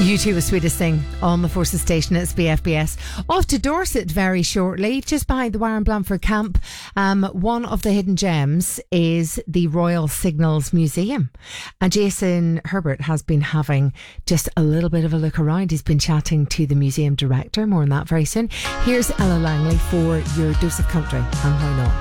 U2 was Sweetest Thing on the Forces station at BFBS. Off to Dorset very shortly, just behind the Warren Blanford camp. One of the hidden gems is the Royal Signals Museum. And Jason Herbert has been having just a little bit of a look around. He's been chatting to the museum director. More on that very soon. Here's Ella Langley for your dose of country and why not.